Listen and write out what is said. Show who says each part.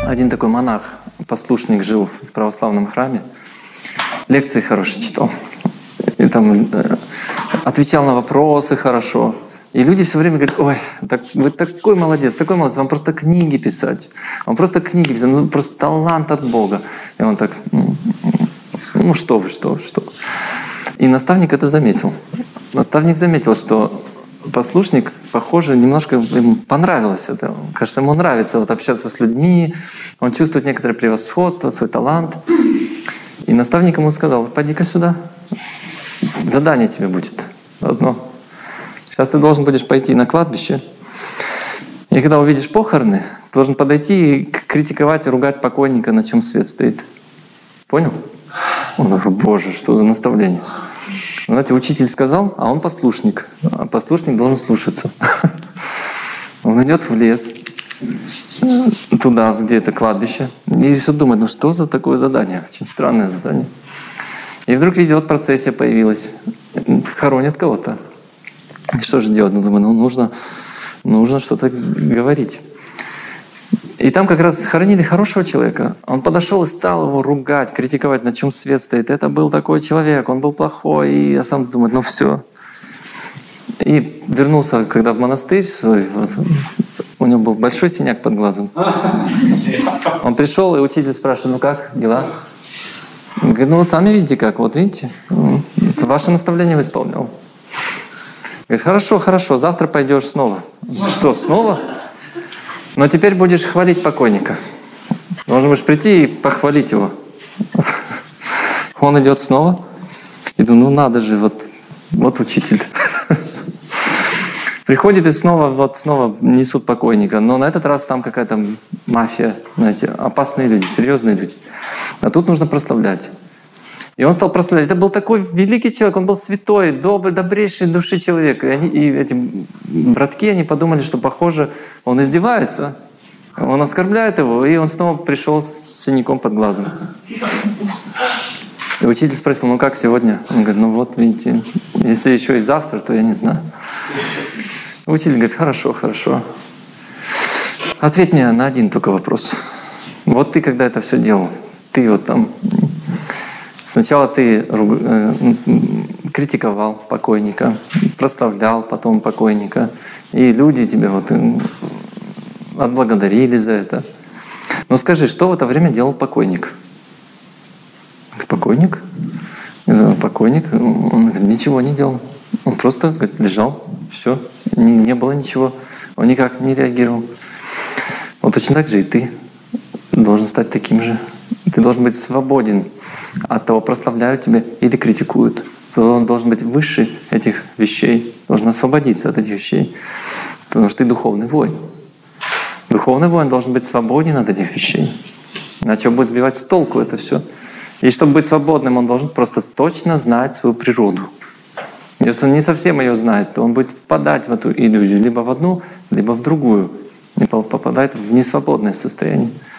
Speaker 1: Один такой монах, послушник, жил в православном храме, лекции хорошие читал. И там отвечал на вопросы хорошо. И люди все время говорят: ой, вы такой молодец, вам просто книги писать. Вам просто книги писать, ну просто талант от Бога. И он так: ну что вы. И наставник это заметил. Наставник заметил, что послушник, похоже, немножко ему понравилось это. Кажется, ему нравится вот общаться с людьми, он чувствует некоторое превосходство, свой талант. И наставник ему сказал: пойди-ка сюда, задание тебе будет одно. Сейчас ты должен будешь пойти на кладбище, и когда увидишь похороны, ты должен подойти и критиковать и ругать покойника, на чем свет стоит. Понял? Он говорит: Боже, что за наставление. Знаете, учитель сказал, а он послушник. А послушник должен слушаться. Он идет в лес, туда, где это кладбище, и все думает: ну что за такое задание? Очень странное задание. И вдруг видит, вот процессия появилась. Хоронят кого-то. И что же делать? Ну, думаю, нужно что-то говорить. И там как раз хоронили хорошего человека. Он подошел и стал его ругать, критиковать, на чем свет стоит. Это был такой человек, он был плохой. И я сам думаю: ну все. И вернулся, когда в монастырь свой, вот, у него был большой синяк под глазом. Он пришел, и учитель спрашивает: ну как, дела? Он говорит: ну вы сами видите как, вот видите, это ваше наставление исполнял. Говорит: хорошо, завтра пойдешь снова. Что, снова? Но теперь будешь хвалить покойника. Должен будешь прийти и похвалить его. Он идет снова. И думаю: ну надо же, вот учитель. Приходит и снова несут покойника. Но на этот раз там какая-то мафия, знаете, опасные люди, серьезные люди. А тут нужно прославлять. И он стал прославлять. Это был такой великий человек, он был святой, добрый, добрейший души человек. И эти братки, они подумали, что, похоже, он издевается. Он оскорбляет его, и он снова пришел с синяком под глазом. И учитель спросил: ну как сегодня? Он говорит: ну вот, видите, если еще и завтра, то я не знаю. Учитель говорит: хорошо. Ответь мне на один только вопрос. Вот ты, когда это все делал, ты вот там... Сначала ты критиковал покойника, прославлял потом покойника, и люди тебя отблагодарили за это. Но скажи, что в это время делал покойник? Покойник? Покойник? Он говорит: ничего не делал. Он просто лежал, все, не было ничего. Он никак не реагировал. Вот точно так же и ты должен стать таким же. Ты должен быть свободен от того, прославляют тебя или критикуют. Ты должен быть выше этих вещей, должен освободиться от этих вещей, потому что ты духовный воин. Духовный воин должен быть свободен от этих вещей, иначе он будет сбивать с толку это все. И чтобы быть свободным, он должен просто точно знать свою природу. Если он не совсем ее знает, то он будет впадать в эту иллюзию либо в одну, либо в другую, и попадает в несвободное состояние.